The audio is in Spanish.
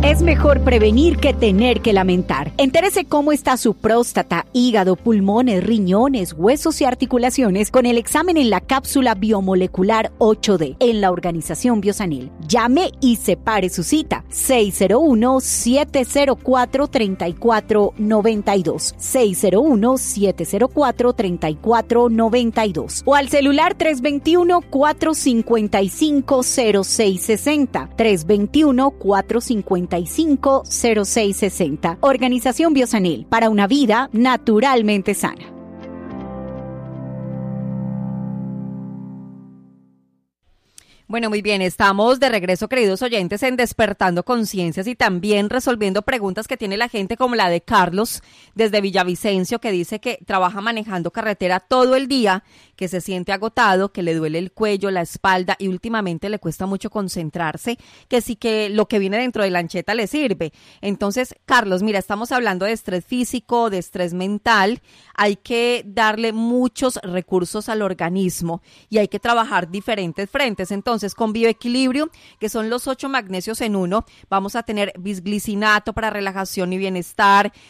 Es mejor prevenir que tener que lamentar. Entérese cómo está su próstata, hígado, pulmones, riñones, huesos y articulaciones con el examen en la cápsula biomolecular 8D en la Organización Biosanil. Llame y separe su cita. 601-704-3492. 601-704-3492. O al celular 321-455-0660. 321-455-0660. Organización Biosanil, para una vida naturalmente sana. Bueno, muy bien, estamos de regreso, queridos oyentes, en Despertando Conciencias y también resolviendo preguntas que tiene la gente, como la de Carlos desde Villavicencio, que dice que trabaja manejando carretera todo el día, que se siente agotado, que le duele el cuello, la espalda y últimamente le cuesta mucho concentrarse, que sí que lo que viene dentro de la ancheta le sirve. Entonces, Carlos, mira, estamos hablando de estrés físico, de estrés mental, hay que darle muchos recursos al organismo y hay que trabajar diferentes frentes. Entonces, con bioequilibrio, que son los 8 magnesios en uno, vamos a tener bisglicinato para relajación y bienestar,